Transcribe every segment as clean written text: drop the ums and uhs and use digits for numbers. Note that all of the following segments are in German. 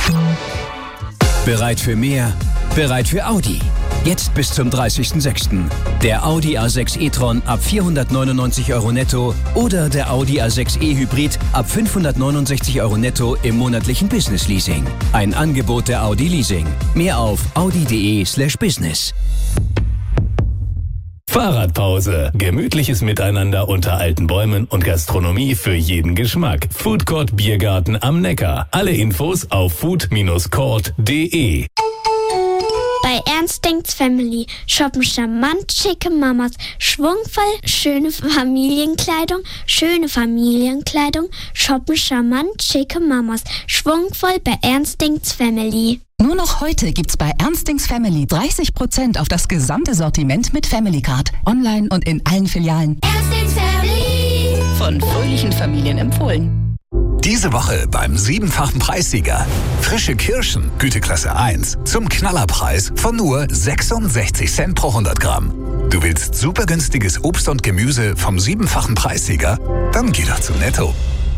Bereit für mehr? Bereit für Audi. Jetzt bis zum 30.06. Der Audi A6 e-tron ab 499 € netto oder der Audi A6 e-Hybrid ab 569 € netto im monatlichen Business-Leasing. Ein Angebot der Audi Leasing. Mehr auf audi.de/business. Fahrradpause. Gemütliches Miteinander unter alten Bäumen und Gastronomie für jeden Geschmack. Foodcourt Biergarten am Neckar. Alle Infos auf food-court.de. Bei Ernst Denkt's Family shoppen charmant schicke Mamas, schwungvoll schöne Familienkleidung, shoppen charmant schicke Mamas, schwungvoll bei Ernst Denkt's Family. Nur noch heute gibt's bei Ernst Denkt's Family 30% auf das gesamte Sortiment mit Family Card. Online und in allen Filialen. Ernst Denkt's Family. Von fröhlichen Familien empfohlen. Diese Woche beim 7-fachen Preissieger. Frische Kirschen, Güteklasse 1, zum Knallerpreis von nur 66 Cent pro 100 Gramm. Du willst super günstiges Obst und Gemüse vom 7-fachen Preissieger? Dann geh doch zu Netto.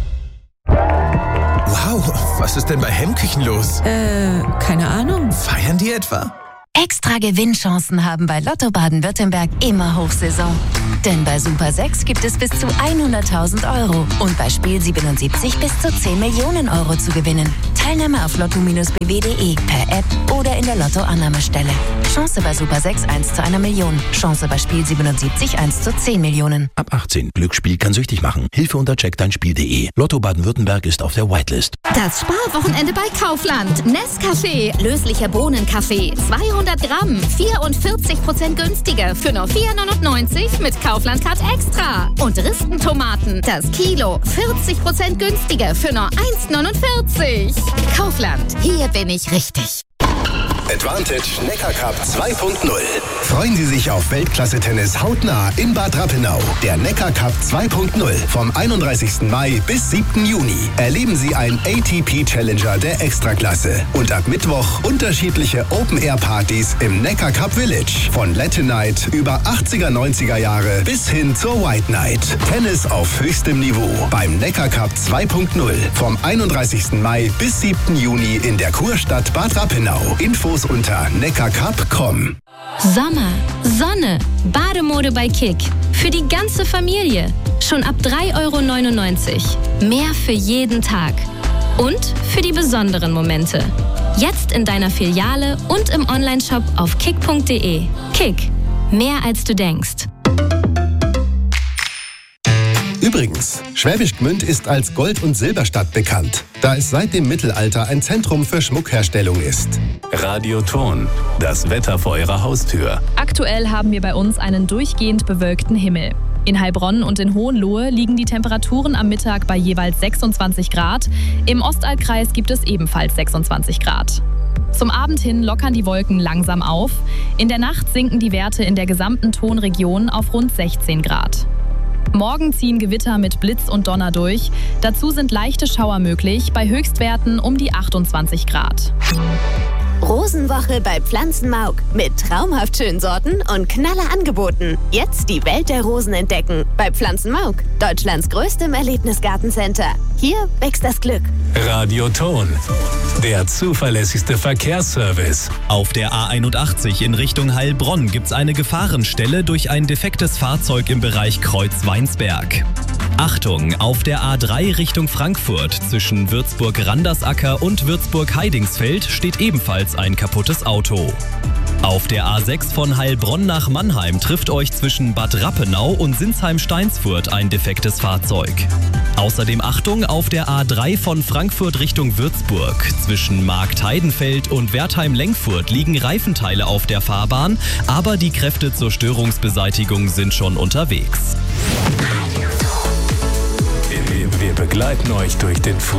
Wow, was ist denn bei Hemmküchen los? Keine Ahnung. Feiern die etwa? Extra Gewinnchancen haben bei Lotto Baden-Württemberg immer Hochsaison. Denn bei Super 6 gibt es bis zu 100.000 € und bei Spiel 77 bis zu 10 Millionen € zu gewinnen. Teilnahme auf lotto-bw.de, per App oder in der Lotto-Annahmestelle. Chance bei Super 6 1 zu 1 Million. Chance bei Spiel 77 1 zu 10 Millionen. Ab 18. Glücksspiel kann süchtig machen. Hilfe unter checkdeinspiel.de. Lotto Baden-Württemberg ist auf der Whitelist. Das Sparwochenende bei Kaufland. Nescafé, löslicher Bohnenkaffee. 200 Gramm, 44% günstiger für nur 4,99 mit Kaufland Card Extra. Und Ristentomaten, das Kilo, 40% günstiger für nur 1,49. Kaufland, hier bin ich richtig. Advantage Neckar Cup 2.0. Freuen Sie sich auf Weltklasse-Tennis hautnah in Bad Rappenau. Der Neckar Cup 2.0 vom 31. Mai bis 7. Juni. Erleben Sie einen ATP-Challenger der Extraklasse. Und ab Mittwoch unterschiedliche Open-Air-Partys im Neckar Cup Village. Von Latin Night über 80er, 90er Jahre bis hin zur White Night. Tennis auf höchstem Niveau beim Neckar Cup 2.0 vom 31. Mai bis 7. Juni in der Kurstadt Bad Rappenau. Infos unter neckarcup.com. Sommer, Sonne, Bademode bei Kick. Für die ganze Familie. Schon ab 3,99 €. Mehr für jeden Tag. Und für die besonderen Momente. Jetzt in deiner Filiale und im Onlineshop auf kick.de. Kick. Mehr als du denkst. Übrigens, Schwäbisch Gmünd ist als Gold- und Silberstadt bekannt, da es seit dem Mittelalter ein Zentrum für Schmuckherstellung ist. Radioton, das Wetter vor Ihrer Haustür. Aktuell haben wir bei uns einen durchgehend bewölkten Himmel. In Heilbronn und in Hohenlohe liegen die Temperaturen am Mittag bei jeweils 26 Grad. Im Ostalbkreis gibt es ebenfalls 26 Grad. Zum Abend hin lockern die Wolken langsam auf. In der Nacht sinken die Werte in der gesamten Tonregion auf rund 16 Grad. Morgen ziehen Gewitter mit Blitz und Donner durch. Dazu sind leichte Schauer möglich, bei Höchstwerten um die 28 Grad. Rosenwoche bei Pflanzenmauk mit traumhaft schönen Sorten und knaller Angeboten. Jetzt die Welt der Rosen entdecken bei Pflanzenmauk, Deutschlands größtem Erlebnisgartencenter. Hier wächst das Glück. Radioton, der zuverlässigste Verkehrsservice. Auf der A81 in Richtung Heilbronn gibt's eine Gefahrenstelle durch ein defektes Fahrzeug im Bereich Kreuz-Weinsberg. Achtung, auf der A3 Richtung Frankfurt zwischen Würzburg-Randersacker und Würzburg-Heidingsfeld steht ebenfalls ein kaputtes Auto. Auf der A6 von Heilbronn nach Mannheim trifft euch zwischen Bad Rappenau und Sinsheim-Steinsfurt ein defektes Fahrzeug. Außerdem Achtung auf der A3 von Frankfurt Richtung Würzburg. Zwischen Marktheidenfeld und Wertheim-Lenkfurt liegen Reifenteile auf der Fahrbahn, aber die Kräfte zur Störungsbeseitigung sind schon unterwegs. Wir begleiten euch durch den